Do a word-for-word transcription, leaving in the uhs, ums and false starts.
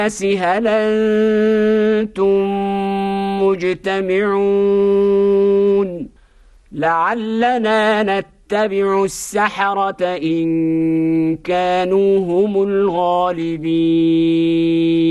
هل أنتم مجتمعون لعلنا نتبع السحرة إن كانوا هم الغالبين